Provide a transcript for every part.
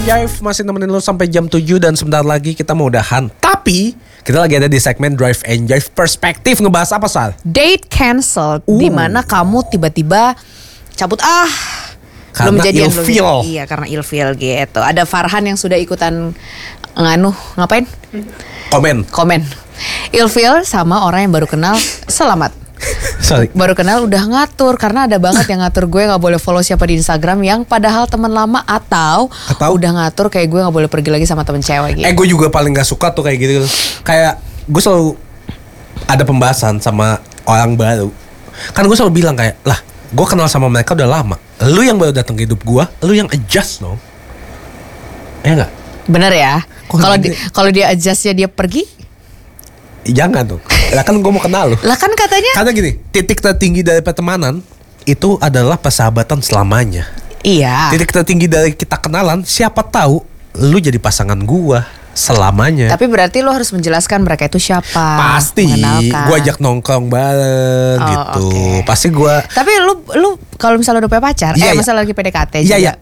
Jive masih nemenin lu sampai jam 7 dan sebentar lagi kita mau udahan. Tapi kita lagi ada di segmen Drive and Jive Perspektif. Ngebahas apa, Sal? Date cancel, di mana kamu tiba-tiba cabut Karena belum jadian ilfeel. Iya, karena ilfeel gitu. Ada Farhan yang sudah ikutan ngapain? Komen. Ilfeel sama orang yang baru kenal, selamat. Sorry. Baru kenal udah ngatur, karena ada banget yang ngatur gue gak boleh follow siapa di Instagram yang padahal teman lama atau udah ngatur kayak gue gak boleh pergi lagi sama temen cewek gitu. Gue juga paling gak suka tuh kayak gitu. Kayak gue selalu ada pembahasan sama orang baru. Kan gue selalu bilang kayak, lah gue kenal sama mereka udah lama. Lu yang baru datang ke hidup gue, lu yang adjust dong. Gak? Bener ya. Kalau dia adjustnya dia pergi, jangan dong. Lah kan gue mau kenal lu. lah kan katanya. Karena gini, titik tertinggi dari pertemanan itu adalah persahabatan selamanya. Iya. Titik tertinggi dari kita kenalan, siapa tahu lu jadi pasangan gua selamanya. Tapi berarti lo harus menjelaskan mereka itu siapa. Pasti. Gua ajak nongkrong bareng gitu. Okay. Pasti gua. Tapi lu kalau misalnya udah punya pacar, misalnya lagi PDKT juga. Iya.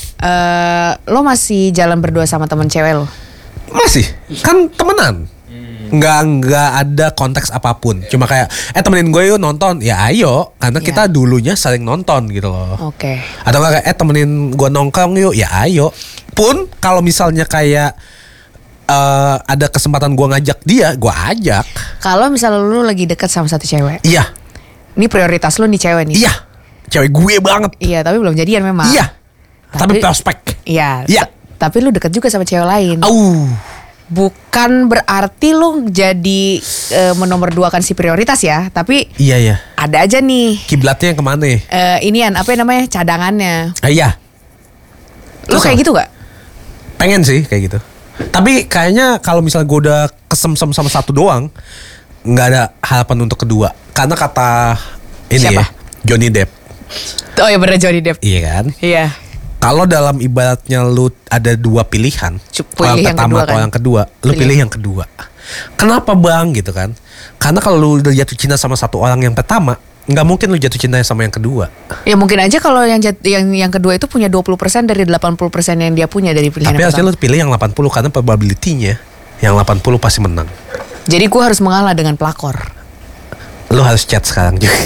Lo masih jalan berdua sama temen cewek lo? Masih. Kan temenan. Nggak ada konteks apapun. Cuma kayak temenin gue yuk nonton. Ya ayo. Karena kita dulunya saling nonton gitu loh. Oke. Atau kayak temenin gue nongkrong yuk. Ya ayo. Pun kalau misalnya kayak ada kesempatan gue ngajak dia, gue ajak. Kalau misalnya lu lagi deket sama satu cewek. Iya. Ini prioritas lu nih cewek nih. Iya. Cewek gue banget. Iya, tapi belum jadian memang. Iya. Tapi prospek. Iya. Iya. Tapi lu deket juga sama cewek lain. Bukan berarti lu jadi menomorduakan si prioritas ya, tapi iya. ada aja nih kiblatnya yang kemana? Inian apa namanya, cadangannya. Iya. Lu kayak gitu gak? Pengen sih kayak gitu. Tapi kayaknya kalau misalnya gue udah kesem-sem sama satu doang, nggak ada harapan untuk kedua. Karena kata ini siapa? Johnny Depp. Oh ya bener, Johnny Depp. Iya kan? Iya. Kalau dalam ibaratnya lu ada dua pilihan, orang pertama atau yang kedua, lu pilih yang kedua. Kenapa bang gitu kan? Karena kalau lu udah jatuh cinta sama satu orang yang pertama, nggak mungkin lu jatuh cinta sama yang kedua. Ya mungkin aja kalau yang kedua itu punya 20% dari 80% yang dia punya dari pilihan. Tapi harusnya lu pilih yang 80 karena probability-nya yang 80 pasti menang. Jadi gue harus mengalah dengan pelakor. Lu harus chat sekarang juga.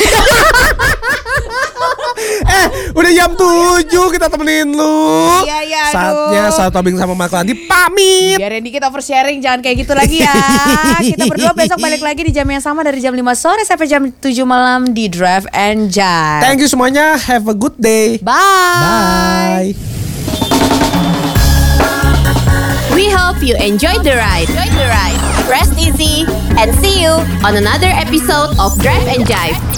Udah jam 7 kita temenin lu. Iya. Saatnya Sal Tobing sama Marco Andi pamit. Biar Randy kita oversharing, jangan kayak gitu lagi ya. Kita berdua besok balik lagi di jam yang sama dari jam 5 sore sampai jam 7 malam di Drive and Jive. Thank you semuanya. Have a good day. Bye. We hope you enjoyed the ride. Rest easy and see you on another episode of Drive and Jive.